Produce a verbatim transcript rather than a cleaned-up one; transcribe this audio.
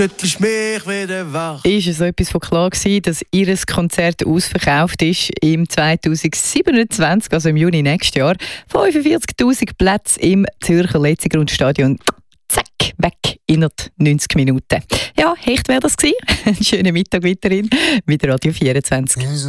Heute ist mich wieder wach. Ist es so etwas von klar gewesen, dass ihr Konzert ausverkauft ist im zwanzig siebenundzwanzig, also im Juni nächstes Jahr. fünfundvierzigtausend Plätze im Zürcher Letzigrundstadion. Zack, weg, innerhalb neunzig Minuten. Ja, echt wäre das gewesen. Einen schönen Mittag weiterhin mit Radio vierundzwanzig.